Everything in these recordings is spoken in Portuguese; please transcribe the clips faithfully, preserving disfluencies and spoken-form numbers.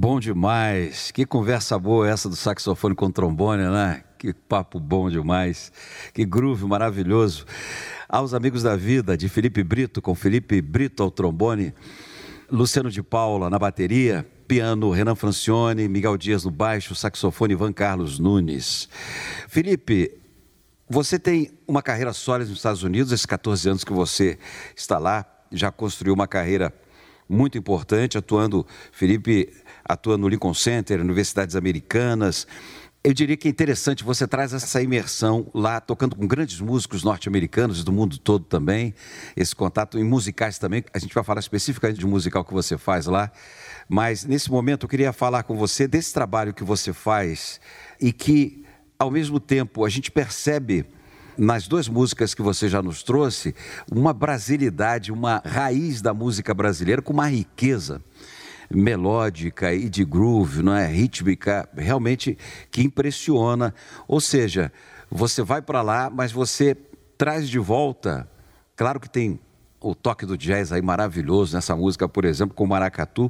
Bom demais. Que conversa boa essa do saxofone com trombone, né? Que papo bom demais. Que groove maravilhoso. Aos amigos da vida, de Felipe Brito, com Felipe Brito ao trombone, Luciano de Paula na bateria, piano Renan Francione, Miguel Dias no baixo, saxofone Ivan Carlos Nunes. Felipe, você tem uma carreira sólida nos Estados Unidos, esses catorze anos que você está lá, já construiu uma carreira muito importante, atuando, Felipe atua no Lincoln Center, universidades americanas. Eu diria que é interessante, você traz essa imersão lá, tocando com grandes músicos norte-americanos e do mundo todo também, esse contato em musicais também. A gente vai falar especificamente de musical que você faz lá, mas nesse momento eu queria falar com você desse trabalho que você faz e que, ao mesmo tempo, a gente percebe nas duas músicas que você já nos trouxe, uma brasilidade, uma raiz da música brasileira com uma riqueza melódica e de groove, não é? Rítmica, realmente que impressiona. Ou seja, você vai para lá, mas você traz de volta, claro que tem o toque do jazz aí maravilhoso nessa música, por exemplo, com o maracatu,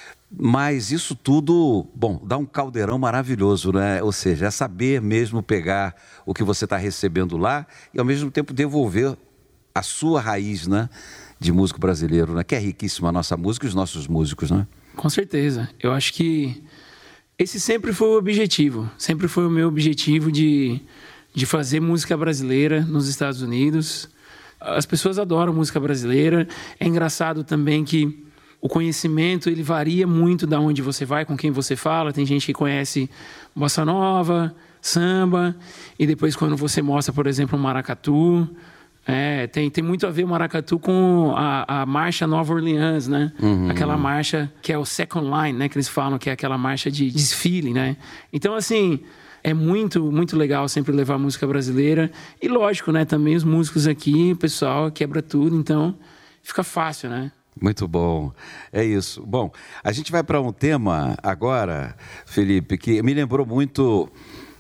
mas isso tudo, bom, dá um caldeirão maravilhoso, né? Ou seja, é saber mesmo pegar o que você está recebendo lá e ao mesmo tempo devolver a sua raiz, né, de músico brasileiro, né? Que é riquíssima a nossa música e os nossos músicos, né? Com certeza. Eu acho que esse sempre foi o objetivo. Sempre foi o meu objetivo de, de fazer música brasileira nos Estados Unidos. As pessoas adoram música brasileira. É engraçado também que o conhecimento ele varia muito da onde você vai, com quem você fala. Tem gente que conhece bossa nova, samba, e depois quando você mostra, por exemplo, um maracatu... É, tem, tem muito a ver o maracatu com a, a marcha Nova Orleans, né? Uhum. Aquela marcha que é o second line, né? Que eles falam que é aquela marcha de desfile, né? Então, assim, é muito, muito legal sempre levar a música brasileira. E lógico, né? Também os músicos aqui, o pessoal quebra tudo, então fica fácil, né? Muito bom, é isso. Bom, a gente vai para um tema agora, Felipe, que me lembrou muito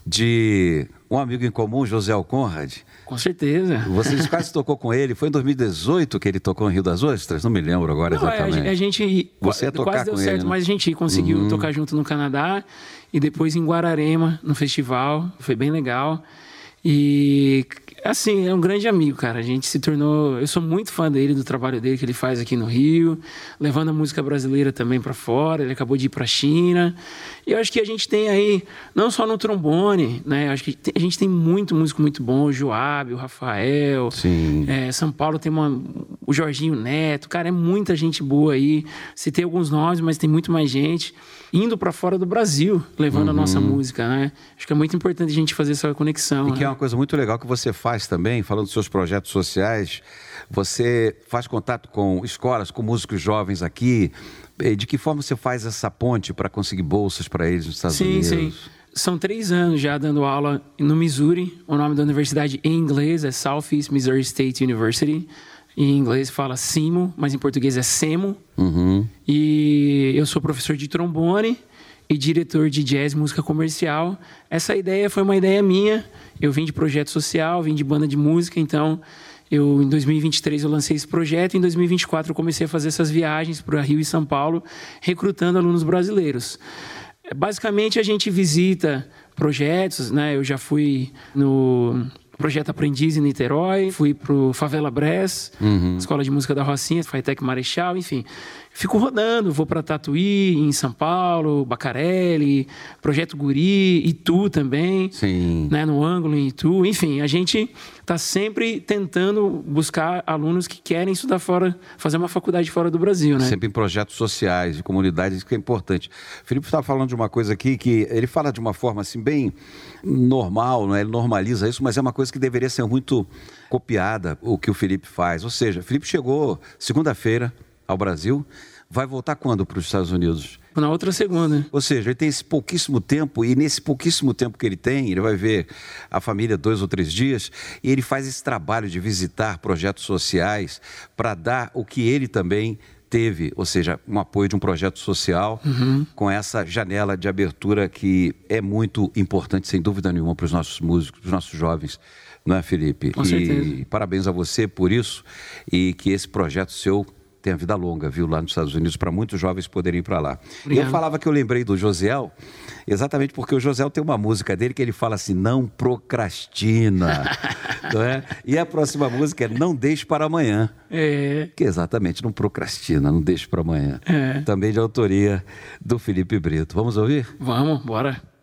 de um amigo em comum, José Conrad. Com certeza. Você quase tocou com ele. Foi em dois mil e dezoito que ele tocou em Rio das Ostras? Não me lembro agora Não, exatamente. A gente Você ia tocar quase deu com certo, ele, né? Mas a gente conseguiu uhum. tocar junto no Canadá e depois em Guararema, no festival. Foi bem legal. E, assim, é um grande amigo, cara. A gente se tornou... Eu sou muito fã dele, do trabalho dele que ele faz aqui no Rio, levando a música brasileira também para fora. Ele acabou de ir para a China. E eu acho que a gente tem aí, não só no trombone, né? Eu acho que a gente tem muito músico muito bom. O Joab, o Rafael. Sim. É, São Paulo tem uma, o Jorginho Neto. Cara, é muita gente boa aí. Citei alguns nomes, mas tem muito mais gente indo para fora do Brasil, levando uhum. a nossa música, né? Acho que é muito importante a gente fazer essa conexão. E né? que é uma coisa muito legal que você faz também, falando dos seus projetos sociais. Você faz contato com escolas, com músicos jovens aqui. De que forma você faz essa ponte para conseguir bolsas para eles nos Estados sim, Unidos? Sim, sim. São três anos já dando aula no Missouri. O nome da universidade em inglês é Southeast Missouri State University. Em inglês fala SEMO, mas em português é SEMO. Uhum. E eu sou professor de trombone e diretor de jazz e música comercial. Essa ideia foi uma ideia minha. Eu vim de projeto social, vim de banda de música, então eu, em dois mil e vinte e três eu lancei esse projeto. Em dois mil e vinte e quatro eu comecei a fazer essas viagens para Rio e São Paulo, recrutando alunos brasileiros. Basicamente a gente visita projetos, né? Eu já fui no Projeto Aprendiz em Niterói, fui pro Favela Brass, uhum. Escola de Música da Rocinha, Faitec Marechal, enfim. Fico rodando, vou para Tatuí, em São Paulo, Bacarelli, Projeto Guri, Itu também, Sim. Né, no Ângulo, em Itu. Enfim, a gente está sempre tentando buscar alunos que querem estudar fora, fazer uma faculdade fora do Brasil, né? Sempre em projetos sociais, de comunidades, isso que é importante. O Felipe está falando de uma coisa aqui que ele fala de uma forma assim bem normal, né? Ele normaliza isso, mas é uma coisa que deveria ser muito copiada, o que o Felipe faz. Ou seja, o Felipe chegou segunda-feira ao Brasil, vai voltar quando para os Estados Unidos? Na outra segunda. Ou seja, ele tem esse pouquíssimo tempo, e nesse pouquíssimo tempo que ele tem, ele vai ver a família dois ou três dias, e ele faz esse trabalho de visitar projetos sociais para dar o que ele também teve, ou seja, um apoio de um projeto social, uhum. com essa janela de abertura que é muito importante, sem dúvida nenhuma, para os nossos músicos, para os nossos jovens, não é, Felipe? Com certeza. E parabéns a você por isso, e que esse projeto seu tenha vida longa, viu, lá nos Estados Unidos, para muitos jovens poderem ir para lá. Obrigado. E eu falava que eu lembrei do Josiel, exatamente porque o Josiel tem uma música dele que ele fala assim, não procrastina, não é? E a próxima música é Não Deixe para Amanhã, É. que exatamente, não procrastina, não deixe para amanhã. É. Também de autoria do Felipe Brito. Vamos ouvir? Vamos, bora.